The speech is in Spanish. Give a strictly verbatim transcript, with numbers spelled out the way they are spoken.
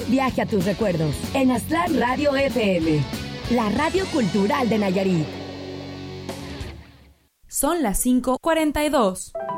viaje a tus recuerdos en Aztlán Radio F M, la radio cultural de Nayarit. Son las cinco cuarenta y dos.